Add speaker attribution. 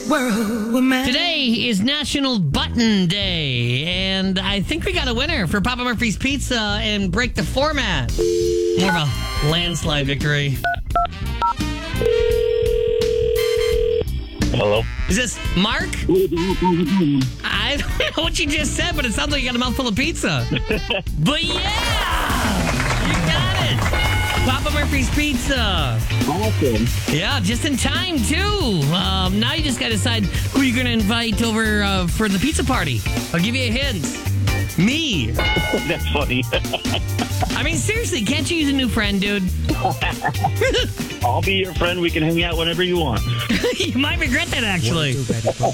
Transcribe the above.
Speaker 1: world, man.
Speaker 2: Today is National Button Day, and I think we got a winner for Papa Murphy's Pizza and Break the Format. More of a landslide victory.
Speaker 3: Hello?
Speaker 2: Is this Mark? I don't know what you just said, but it sounds like you got a mouthful of pizza. But yeah! You got it! Papa Murphy's Pizza.
Speaker 3: Awesome.
Speaker 2: Yeah, just in time, too. Now you just got to decide who you're going to invite over for the pizza party. I'll give you a hint. Me.
Speaker 3: That's funny.
Speaker 2: I mean, seriously, can't you use a new friend, dude?
Speaker 3: I'll be your friend. We can hang out whenever you want.
Speaker 2: You might regret that, actually.